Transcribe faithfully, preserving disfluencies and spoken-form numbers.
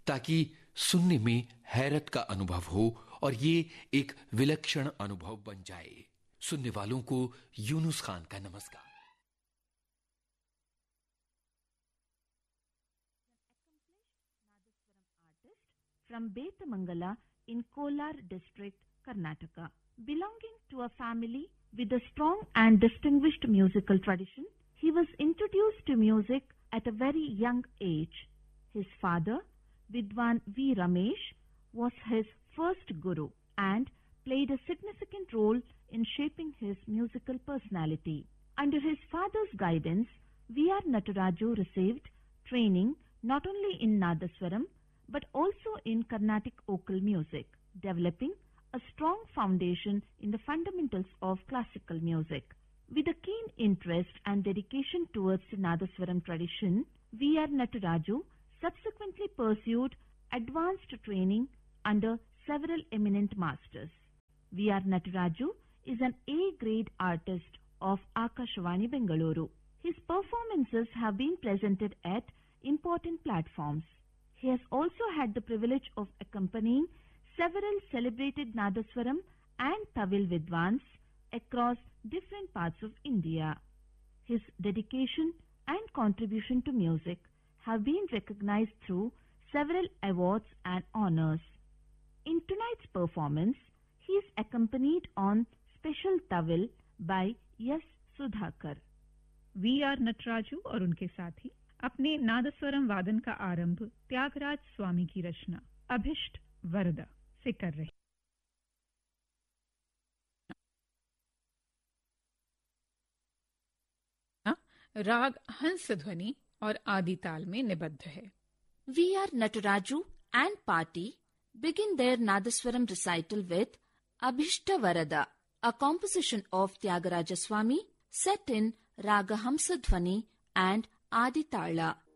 ताकि सुनने में हैरत का अनुभव हो और ये एक विलक्षण अनुभव बन जाए। सुनने वालों को यूनुस खान का नमस्कार। From Betamangala in Kolar district, Karnataka. Belonging to a family with a strong and distinguished musical tradition, he was introduced to music at a very young age. His father, Vidwan V. Ramesh, was his first guru and played a significant role in shaping his musical personality. Under his father's guidance, V R Nataraju received training not only in Nadaswaram but also in Carnatic vocal music, developing a strong foundation in the fundamentals of classical music. With a keen interest and dedication towards the Nadaswaram tradition, V R Nataraju subsequently pursued advanced training under several eminent masters. V R Nataraju is an A-grade artist of Akashvani Bengaluru. His performances have been presented at important platforms. He has also had the privilege of accompanying several celebrated Nadaswaram and Tawil Vidwans across different parts of India. His dedication and contribution to music have been recognized through several awards and honors. In tonight's performance, he is accompanied on special Tawil by S. Sudhakar. We are नटराजू और उनके साथी अपने नादस्वरम वादन का आरंभ त्यागराज स्वामी की रचना अभिष्ट वरदा से कर रहे। राग हंस ध्वनि और आदि ताल में निबद्ध है। V R Nataraju and party begin their Nadaswaram recital with Abhishta Varada, a composition of Tyagaraja Swami set in Raga Hamsadhvani and Adi Tala.